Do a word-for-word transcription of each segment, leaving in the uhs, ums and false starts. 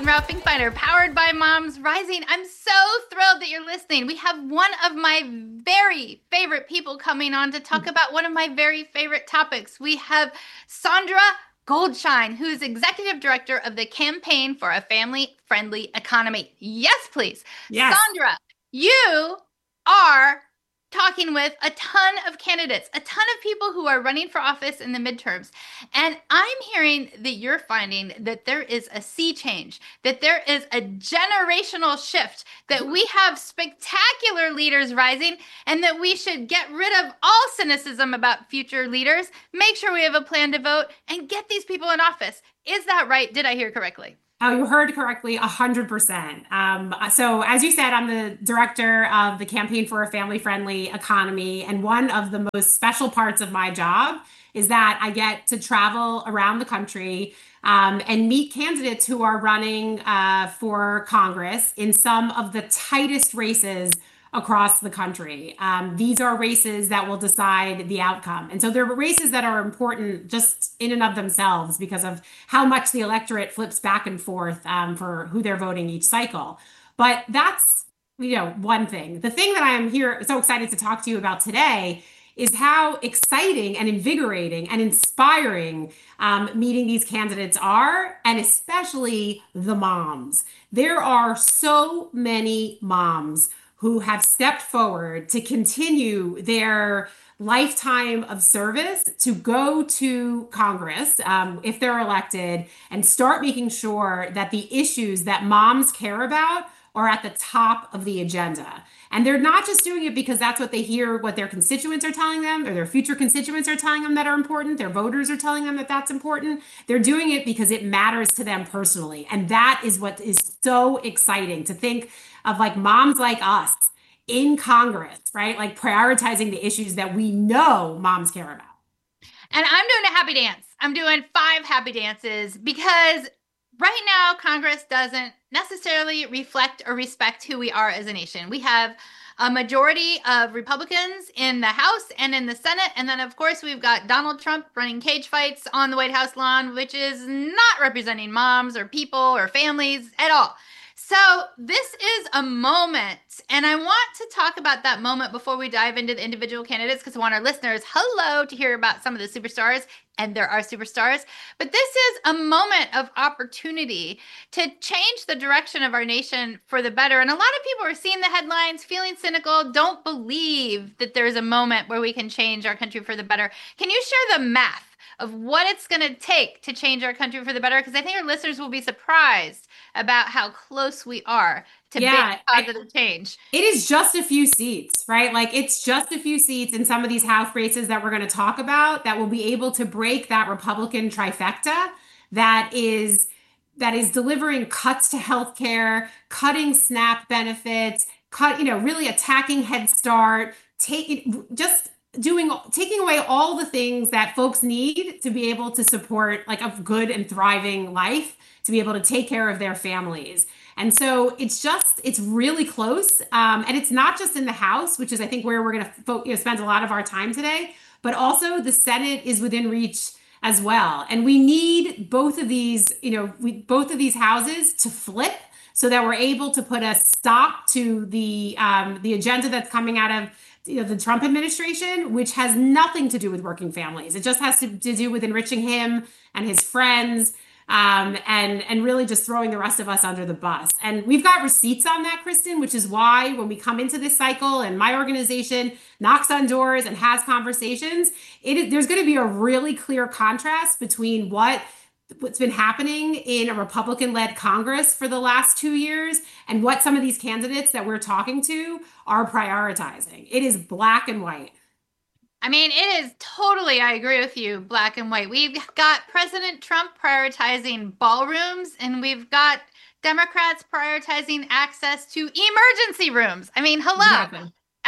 Ralph Finkbeiner, powered by Moms Rising. I'm so thrilled that you're listening. We have one of my very favorite people coming on to talk about one of my very favorite topics. We have Sandra Goldshine, who's executive director of the Campaign for a Family-Friendly Economy. Yes, please. Yes. Sandra, you are talking with a ton of candidates, a ton of people who are running for office in the midterms. And I'm hearing that you're finding that there is a sea change, that there is a generational shift, that we have spectacular leaders rising, and that we should get rid of all cynicism about future leaders, make sure we have a plan to vote, and get these people in office. Is that right? Did I hear correctly? Oh, you heard correctly, one hundred percent. Um, so as you said, I'm the director of the Campaign for a Family-Friendly Economy. And one of the most special parts of my job is that I get to travel around the country um, and meet candidates who are running uh, for Congress in some of the tightest races across the country. Um, these are races that will decide the outcome. And so they're races that are important just in and of themselves because of how much the electorate flips back and forth um, for who they're voting each cycle. But that's, you know, one thing. The thing that I am here so excited to talk to you about today is how exciting and invigorating and inspiring um, meeting these candidates are, and especially the moms. There are so many moms who have stepped forward to continue their lifetime of service to go to Congress um, if they're elected and start making sure that the issues that moms care about are at the top of the agenda. And they're not just doing it because that's what they hear, what their constituents are telling them, or their future constituents are telling them that are important. Their voters are telling them that that's important. They're doing it because it matters to them personally. And that is what is so exciting to think of, like moms like us in Congress, right? Like prioritizing the issues that we know moms care about. And I'm doing a happy dance. I'm doing five happy dances because right now, Congress doesn't necessarily reflect or respect who we are as a nation. We have a majority of Republicans in the House and in the Senate. And then, of course, we've got Donald Trump running cage fights on the White House lawn, which is not representing moms or people or families at all. So this is a moment, and I want to talk about that moment before we dive into the individual candidates, because I want our listeners, hello, to hear about some of the superstars, and there are superstars. But this is a moment of opportunity to change the direction of our nation for the better. And a lot of people are seeing the headlines, feeling cynical, don't believe that there's a moment where we can change our country for the better. Can you share the math of what it's going to take to change our country for the better? Because I think our listeners will be surprised about how close we are to Yeah, big positive I, change. It is just a few seats, right? Like it's just a few seats in some of these House races that we're going to talk about that will be able to break that Republican trifecta that is that is delivering cuts to healthcare, cutting SNAP benefits, cut, you know, really attacking Head Start, taking just doing taking away all the things that folks need to be able to support like a good and thriving life, to be able to take care of their families. And so it's just, it's really close. Um, and it's not just in the House, which is, I think, where we're going to fo- you know, spend a lot of our time today, but also the Senate is within reach as well. And we need both of these, you know, we, both of these houses to flip so that we're able to put a stop to the um, the agenda that's coming out of you know, the Trump administration, which has nothing to do with working families. It just has to, to do with enriching him and his friends, um, and and really just throwing the rest of us under the bus. And we've got receipts on that, Kristen, which is why when we come into this cycle and my organization knocks on doors and has conversations, it is, there's going to be a really clear contrast between what what's been happening in a Republican-led Congress for the last two years and what some of these candidates that we're talking to are prioritizing. It is black and white. I mean, it is totally, I agree with you, black and white. We've got President Trump prioritizing ballrooms, and we've got Democrats prioritizing access to emergency rooms. I mean, hello. Exactly.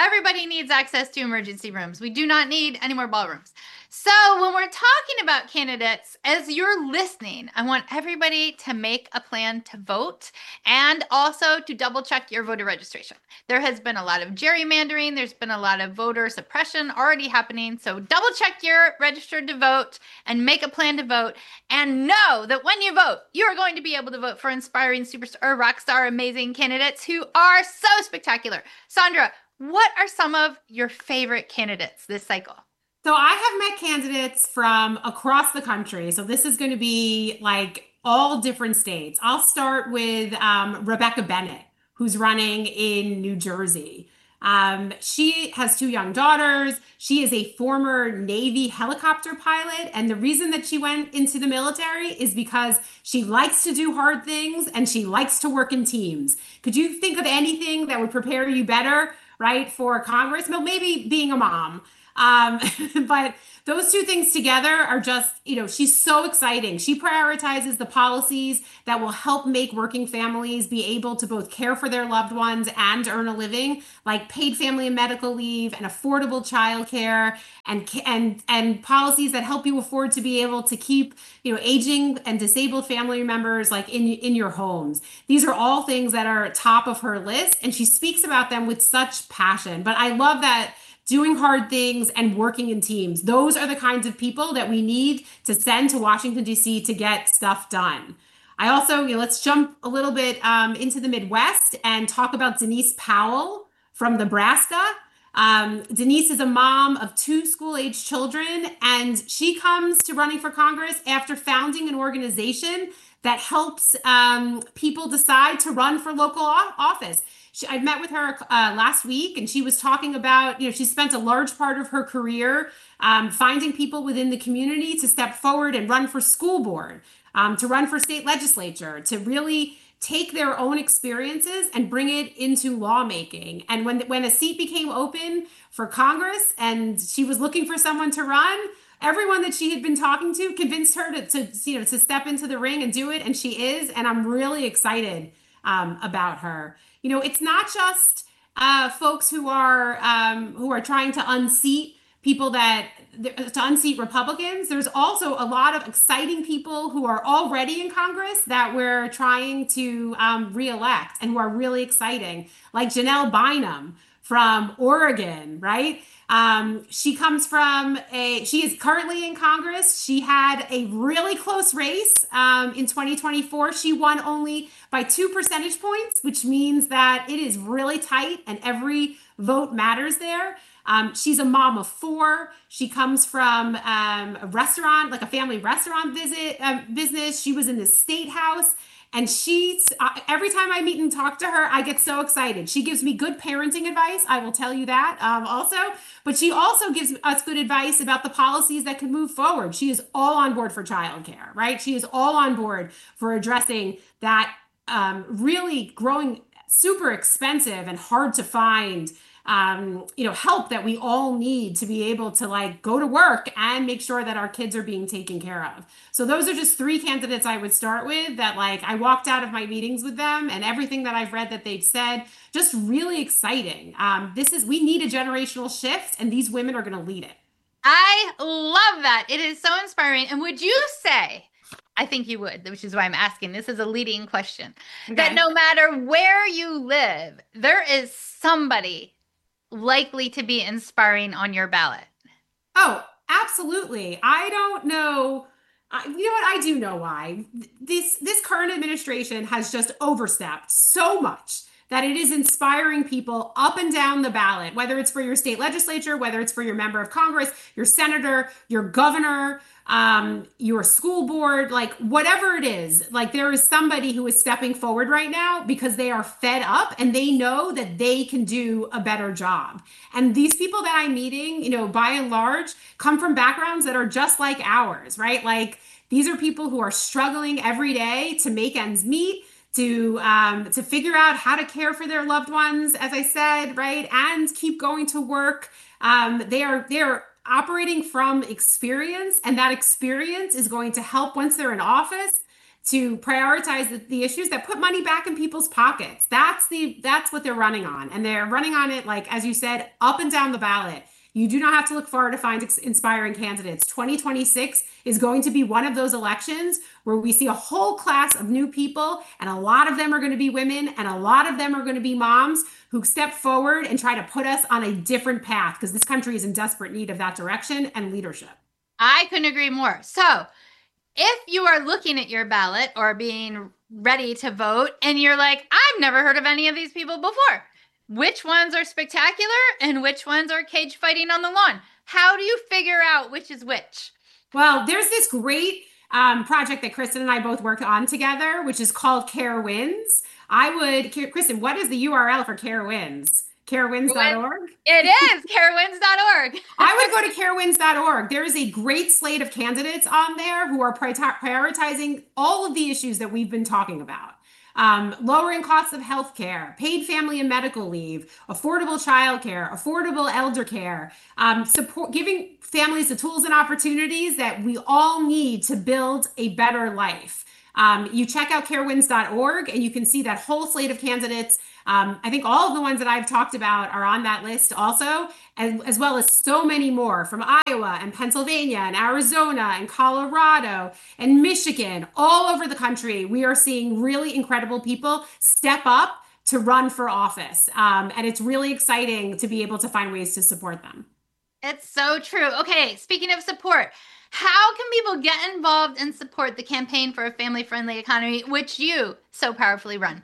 Everybody needs access to emergency rooms. We do not need any more ballrooms. So when we're talking about candidates, as you're listening, I want everybody to make a plan to vote and also to double check your voter registration. There has been a lot of gerrymandering. There's been a lot of voter suppression already happening. So double check you're registered to vote and make a plan to vote, and know that when you vote, you are going to be able to vote for inspiring superstar, rock star, amazing candidates who are so spectacular. Sandra, what are some of your favorite candidates this cycle? So I have met candidates from across the country. So this is going to be like all different states. I'll start with um, Rebecca Bennett, who's running in New Jersey. Um, she has two young daughters. She is a former Navy helicopter pilot. And the reason that she went into the military is because she likes to do hard things and she likes to work in teams. Could you think of anything that would prepare you better, right, for Congress? Well, maybe being a mom. Um, but those two things together are just, you know, she's so exciting. She prioritizes the policies that will help make working families be able to both care for their loved ones and earn a living, like paid family and medical leave and affordable childcare and and and policies that help you afford to be able to keep, you know, aging and disabled family members like in in your homes. These are all things that are top of her list, and she speaks about them with such passion. But I love that doing hard things and working in teams. Those are the kinds of people that we need to send to Washington, D C to get stuff done. I also, you know, let's jump a little bit um, into the Midwest and talk about Denise Powell from Nebraska. Um, Denise is a mom of two school-age children, and she comes to running for Congress after founding an organization that helps um, people decide to run for local office. She, I met with her uh, last week, and she was talking about, you know, she spent a large part of her career um, finding people within the community to step forward and run for school board, um, to run for state legislature, to really take their own experiences and bring it into lawmaking. And when when a seat became open for Congress and she was looking for someone to run, everyone that she had been talking to convinced her to, to you know, to step into the ring and do it, and she is. And I'm really excited um, about her. You know, it's not just uh, folks who are um, who are trying to unseat people that to unseat Republicans. There's also a lot of exciting people who are already in Congress that we're trying to um, reelect and who are really exciting, like Janelle Bynum from Oregon, right? Um, she comes from a, she is currently in Congress. She had a really close race um, in twenty twenty-four. She won only by two percentage points, which means that it is really tight and every vote matters there. Um, she's a mom of four. She comes from um, a restaurant, like a family restaurant visit uh, business. She was in the state house. And she's, uh, every time I meet and talk to her, I get so excited. She gives me good parenting advice. I will tell you that um, also. But she also gives us good advice about the policies that can move forward. She is all on board for childcare, right? She is all on board for addressing that um, really growing super expensive and hard to find um, you know, help that we all need to be able to like go to work and make sure that our kids are being taken care of. So those are just three candidates I would start with that like I walked out of my meetings with them and everything that I've read that they've said, just really exciting. Um, this is, we need a generational shift and these women are going to lead it. I love that. It is so inspiring. And would you say, I think you would, which is why I'm asking, this is a leading question, okay, that no matter where you live, there is somebody likely to be inspiring on your ballot? Oh, absolutely. I don't know. I, you know what? I do know why. This this current administration has just overstepped so much that it is inspiring people up and down the ballot, whether it's for your state legislature, whether it's for your member of Congress, your senator, your governor, um, your school board, like whatever it is, like there is somebody who is stepping forward right now because they are fed up and they know that they can do a better job. And these people that I'm meeting, you know, by and large, come from backgrounds that are just like ours, right? Like these are people who are struggling every day to make ends meet, to um, to figure out how to care for their loved ones, as I said, right, and keep going to work. Um, they are they are operating from experience, and that experience is going to help once they're in office. to prioritize the, the issues that put money back in people's pockets. That's the that's what they're running on. And they're running on it, like, as you said, up and down the ballot. You do not have to look far to find inspiring candidates. twenty twenty-six is going to be one of those elections where we see a whole class of new people, and a lot of them are going to be women, and a lot of them are going to be moms who step forward and try to put us on a different path, because this country is in desperate need of that direction and leadership. I couldn't agree more. So, if you are looking at your ballot or being ready to vote and you're like, I've never heard of any of these people before, which ones are spectacular and which ones are cage fighting on the lawn? How do you figure out which is which? Well, there's this great um, project that Kristen and I both worked on together, which is called Care Wins. I would, Kristen, what is the U R L for Care Wins? care wins dot org? It is care wins dot org. I would go to care wins dot org. There is a great slate of candidates on there who are prioritizing all of the issues that we've been talking about. Um, lowering costs of healthcare, paid family and medical leave, affordable childcare, affordable elder care, um, support, giving families the tools and opportunities that we all need to build a better life. Um, you check out care wins dot org and you can see that whole slate of candidates. Um, I think all of the ones that I've talked about are on that list also, as, as well as so many more from Iowa and Pennsylvania and Arizona and Colorado and Michigan, all over the country. We are seeing really incredible people step up to run for office. Um, and it's really exciting to be able to find ways to support them. It's so true. Okay, speaking of support, how can people get involved and support the Campaign for a Family-Friendly Economy, which you so powerfully run?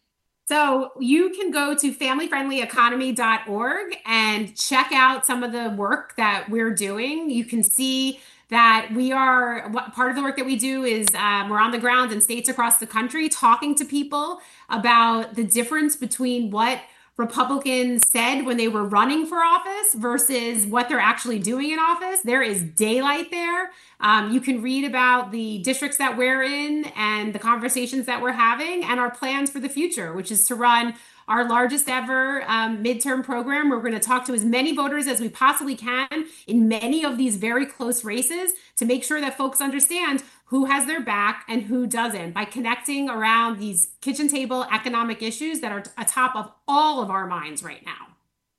So you can go to family friendly economy dot org and check out some of the work that we're doing. You can see that we are, what part of the work that we do is um, we're on the ground in states across the country talking to people about the difference between what Republicans said when they were running for office versus what they're actually doing in office. There is daylight there. Um, you can read about the districts that we're in and the conversations that we're having and our plans for the future, which is to run our largest ever um, midterm program. We're going to talk to as many voters as we possibly can in many of these very close races to make sure that folks understand who has their back and who doesn't, by connecting around these kitchen table economic issues that are atop of all of our minds right now.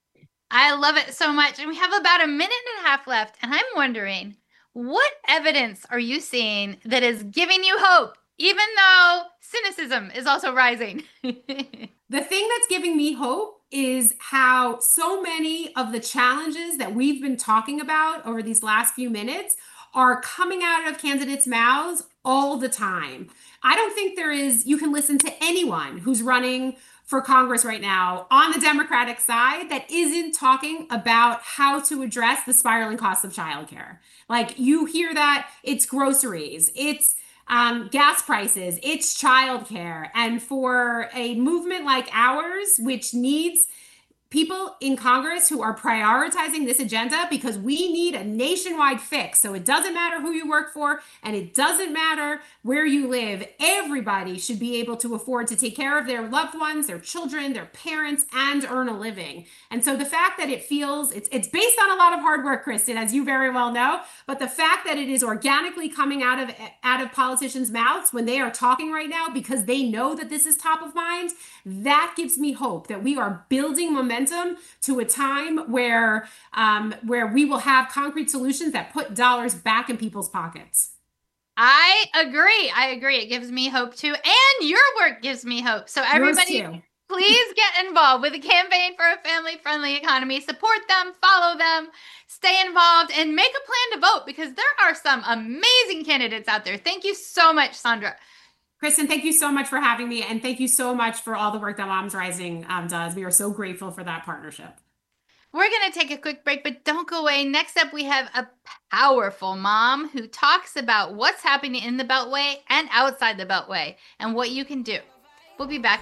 I love it so much. And we have about a minute and a half left. And I'm wondering, what evidence are you seeing that is giving you hope, even though cynicism is also rising? The thing that's giving me hope is how so many of the challenges that we've been talking about over these last few minutes are coming out of candidates' mouths all the time. I don't think there is, you can listen to anyone who's running for Congress right now on the Democratic side that isn't talking about how to address the spiraling costs of childcare. Like, you hear that it's groceries, it's Um, gas prices, it's childcare. And for a movement like ours, which needs people in Congress who are prioritizing this agenda, because we need a nationwide fix. So it doesn't matter who you work for and it doesn't matter where you live. Everybody should be able to afford to take care of their loved ones, their children, their parents, and earn a living. And so the fact that it feels, it's, it's based on a lot of hard work, Kristen, as you very well know, but the fact that it is organically coming out of, out of politicians' mouths when they are talking right now because they know that this is top of mind, that gives me hope that we are building momentum to a time where um, where we will have concrete solutions that put dollars back in people's pockets. I agree. I agree. It gives me hope too. And your work gives me hope. So everybody, please get involved with the Campaign for a Family-Friendly Economy. Support them, follow them, stay involved, and make a plan to vote, because there are some amazing candidates out there. Thank you so much, Sandra. Kristen, thank you so much for having me. And thank you so much for all the work that Moms Rising um, does. We are so grateful for that partnership. We're going to take a quick break, but don't go away. Next up, we have a powerful mom who talks about what's happening in the Beltway and outside the Beltway and what you can do. We'll be back.